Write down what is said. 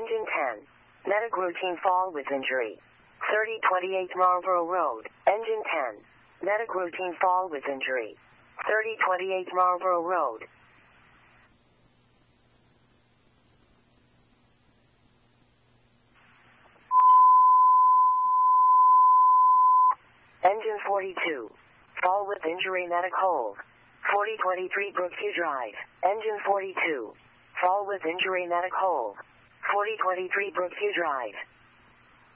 Engine 10. Medic routine fall with injury. 3028 Marlborough Road. Engine 10. Medic routine fall with injury. 3028 Marlborough Road. Engine 42. Fall with injury, medic hold. 4023 Brookview Drive. Engine 42. Fall with injury, medic hold. 4023 Brookview Drive.